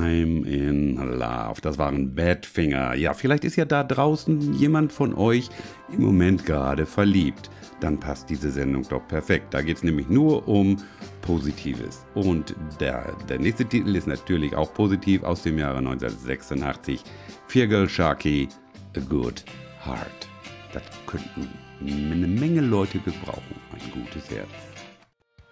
I'm in love. Das waren Badfinger. Ja, vielleicht ist ja da draußen jemand von euch im Moment gerade verliebt. Dann passt diese Sendung doch perfekt. Da geht es nämlich nur um Positives. Und der nächste Titel ist natürlich auch positiv aus dem Jahre 1986. Feargal Sharkey, A Good Heart. Das könnten eine Menge Leute gebrauchen. Ein gutes Herz.